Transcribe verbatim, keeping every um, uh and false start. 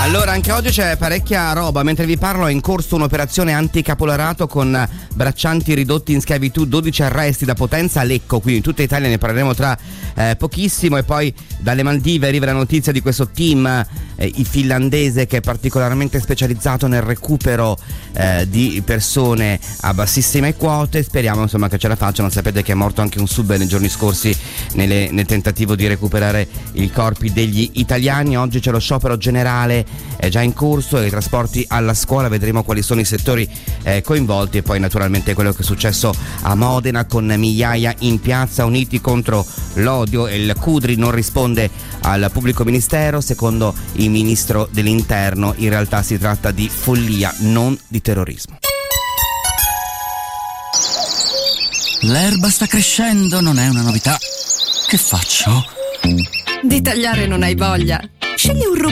Allora, anche oggi c'è parecchia roba. Mentre vi parlo è in corso un'operazione anticapolarato con braccianti ridotti in schiavitù, dodici arresti da Potenza a Lecco, quindi in tutta Italia ne parleremo tra eh, pochissimo. E poi dalle Maldive arriva la notizia di questo team, eh, il finlandese, che è particolarmente specializzato nel recupero eh, di persone a bassissime quote. Speriamo insomma che ce la facciano. Sapete che è morto anche un sub nei giorni scorsi nelle, nel tentativo di recuperare i corpi degli italiani. Oggi c'è lo sciopero generale, è già in corso, e i trasporti alla scuola. Vedremo quali sono i settori eh, coinvolti, e poi naturalmente quello che è successo a Modena con migliaia in piazza uniti contro l'odio, e il Cudri non risponde al pubblico ministero. Secondo il ministro dell'interno in realtà si tratta di follia, non di terrorismo. L'erba sta crescendo, non è una novità. Che faccio? Di tagliare non hai voglia? Scegli un